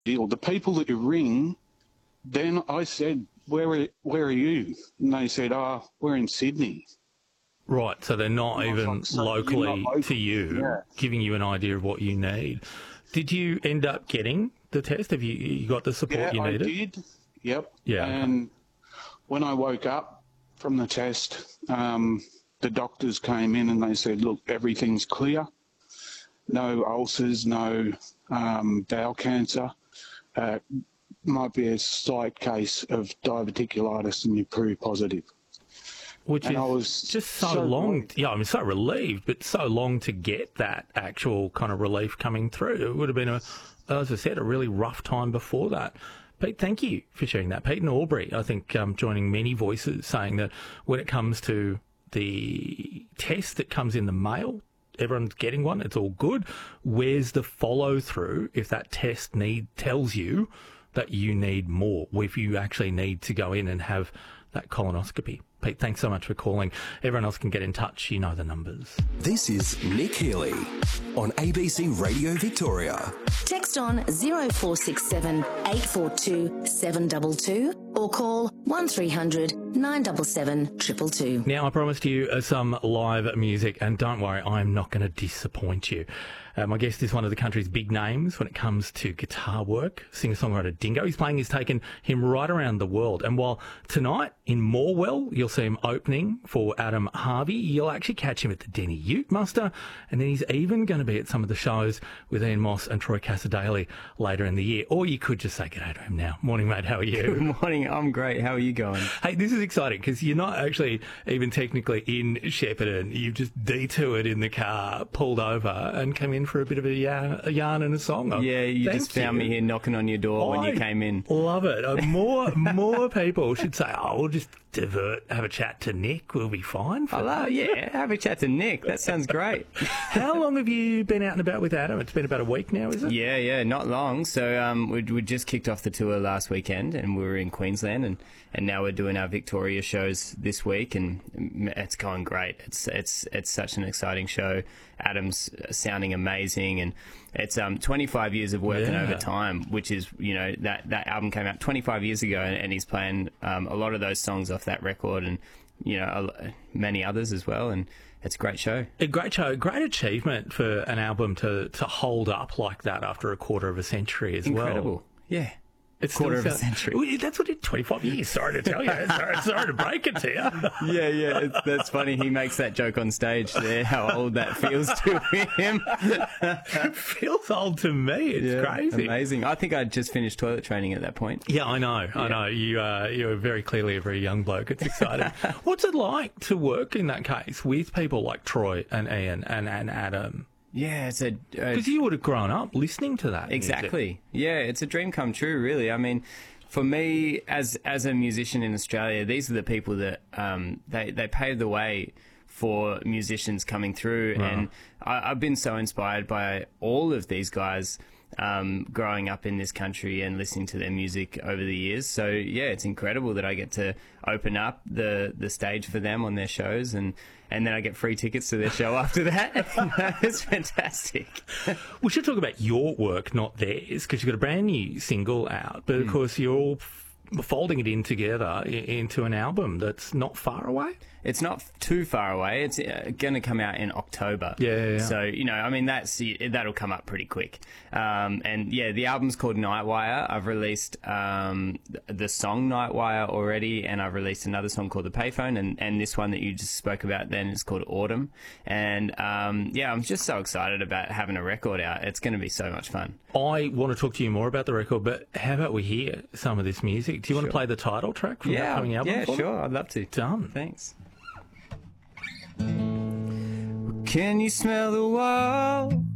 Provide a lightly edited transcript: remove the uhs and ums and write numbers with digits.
deal. The people that you ring, then I said, where are you? And they said, we're in Sydney. Right, so they're not even like, so locally not local. to you, Yeah. giving you an idea of what you need. Did you end up getting the test? Have you got the support you needed? I did. Yep. Yeah. And when I woke up from the test, the doctors came in and they said, look, everything's clear. No ulcers, no bowel cancer. Might be a slight case of diverticulitis and you're pretty positive. Which and is I was just so long. relieved. Yeah, I'm so relieved, but so long to get that actual kind of relief coming through. It would have been, as I said, a really rough time before that. Pete, thank you for sharing that. Pete and Aubrey, I think, joining many voices saying that when it comes to the test that comes in the mail, everyone's getting one, it's all good. Where's the follow-through if that test tells you that you need more, if you actually need to go in and have that colonoscopy? Pete, thanks so much for calling. Everyone else can get in touch. You know the numbers. This is Nick Healy on ABC Radio Victoria. Text on 0467 842 722 or call 1300 977 222. Now, I promised you some live music, and don't worry, I'm not going to disappoint you. My guest is one of the country's big names when it comes to guitar work, singer-songwriter Dingo. His playing has taken him right around the world. And while tonight in Morwell, you'll see him opening for Adam Harvey, you'll actually catch him at the Denny Ute Muster. And then he's even going to be at some of the shows with Ian Moss and Troy Cassadaly later in the year. Or you could just say g'day to him now. Morning, mate. How are you? Good morning. I'm great. How are you going? Hey, this is exciting because you're not actually even technically in Shepparton. You've just detoured in the car, pulled over and came in for a bit of a yarn and a song. Yeah, you just found me here knocking on your door when you came in. Love it. More people should say, we'll just divert, have a chat to Nick. We'll be fine. Have a chat to Nick. That sounds great. How long have you been out and about with Adam? It's been about a week now, is it? Yeah, not long. So we just kicked off the tour last weekend and we were in Queensland and now we're doing our Victoria shows this week and it's going great. It's such an exciting show. Adam's sounding amazing and it's 25 years of working over time, which is, that album came out 25 years ago and he's playing a lot of those songs off that record and, many others as well. And it's a great show. A great show. Great achievement for an album to hold up like that after a quarter of a century as well. Incredible. Yeah. It's quarter of a century. That's what it 25 years. Sorry to tell you. Sorry to break it to you. Yeah. That's funny. He makes that joke on stage there, how old that feels to him. It feels old to me. It's crazy. Amazing. I think I'd just finished toilet training at that point. Yeah, I know. You're very clearly a very young bloke. It's exciting. What's it like to work in that case with people like Troy and Ian and Adam? Yeah, it's because you would have grown up listening to that. Exactly. Music. Yeah, it's a dream come true, really. I mean, for me, as a musician in Australia, these are the people that they paved the way for musicians coming through, and I've been so inspired by all of these guys growing up in this country and listening to their music over the years. So yeah, it's incredible that I get to open up the stage for them on their shows and then I get free tickets to their show after that. It's fantastic. We should talk about your work, not theirs, because you've got a brand new single out, but of course you're all folding it in together into an album that's not far away. It's not too far away. It's going to come out in October. Yeah. So, that'll come up pretty quick. The album's called Nightwire. I've released the song Nightwire already, and I've released another song called The Payphone, and this one that you just spoke about then is called Autumn. And, I'm just so excited about having a record out. It's going to be so much fun. I want to talk to you more about the record, but how about we hear some of this music? Do you want to play the title track from the upcoming album? Yeah, sure. I'd love to. Done. Thanks. Can you smell the walls